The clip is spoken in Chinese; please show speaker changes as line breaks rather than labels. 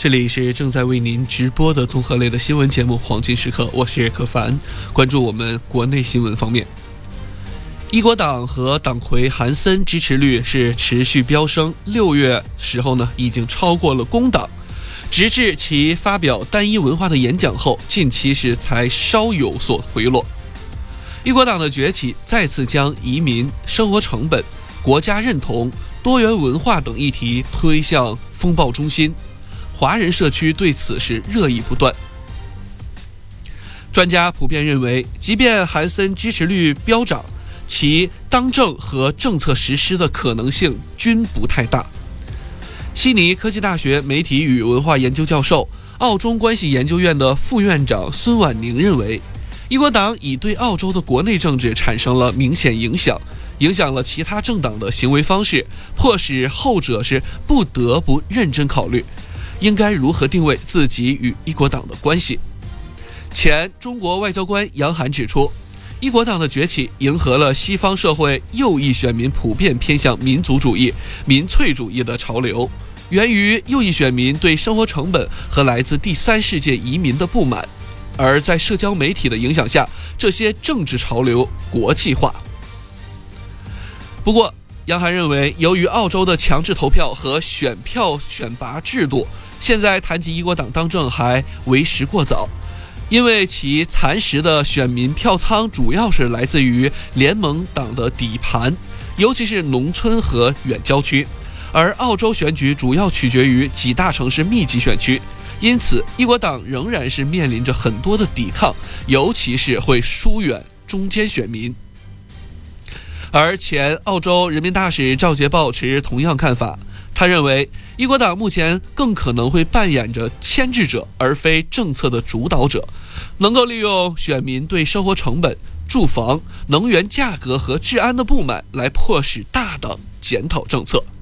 这里是正在为您直播的综合类的新闻节目《黄金时刻》，我是柯凡，关注我们国内新闻方面。一国党和党魁韩森支持率是持续飙升，6月时候呢已经超过了工党，直至其发表单一文化的演讲后，近期是才稍有所回落。一国党的崛起再次将移民、生活成本、国家认同、多元文化等议题推向风暴中心，华人社区对此是热议不断。专家普遍认为，即便韩森支持率飙涨，其当政和政策实施的可能性均不太大。悉尼科技大学媒体与文化研究教授、澳中关系研究院的副院长孙婉宁认为，一国党已对澳洲的国内政治产生了明显影响，影响了其他政党的行为方式，迫使后者是不得不认真考虑应该如何定位自己与一国党的关系。前中国外交官杨涵指出，一国党的崛起迎合了西方社会右翼选民普遍偏向民族主义、民粹主义的潮流，源于右翼选民对生活成本和来自第三世界移民的不满，而在社交媒体的影响下，这些政治潮流国际化。不过，杨涵认为，由于澳洲的强制投票和选票选拔制度，现在谈及一国党当政还为时过早，因为其蚕食的选民票仓主要是来自于联盟党的底盘，尤其是农村和远郊区，而澳洲选举主要取决于几大城市密集选区，因此一国党仍然是面临着很多的抵抗，尤其是会疏远中间选民。而前澳洲人民大使赵捷抱持同样看法，他认为一国党目前更可能会扮演着牵制者而非政策的主导者，能够利用选民对生活成本、住房、能源价格和治安的不满来迫使大党检讨政策。